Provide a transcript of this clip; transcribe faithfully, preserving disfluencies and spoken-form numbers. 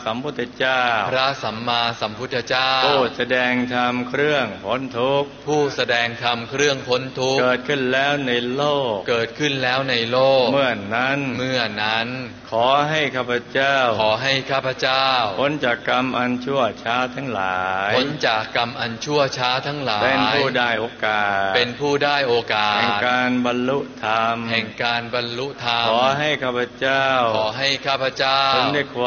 สัมพุทธเจ้าพระสัมมาสัมพุทธเจ้าผู้แสดงธรรมเครื่องพ้นทุกข์ผู้แสดงธรรมเครื่องพ้นทุกข์เกิดขึ้นแล้วในโลกเกิดขึ้นแล้วในโลกเมื่อนั้นเมื่อนั้นขอให้ข้าพเจ้าขอให้ข้าพเจ้าพ้นจากกรรมอันชั่วช้าทั้งหลายพ้นจากกรรมอันชั่วช้าทั้งหลายเป็นผู้ได้โอกาสเป็นผู้ได้โอกาสแห่งการบรรลุธรรมแห่งการบรรลุธรรมขอให้ข้าพเจ้าขอให้ข้าพเจ้า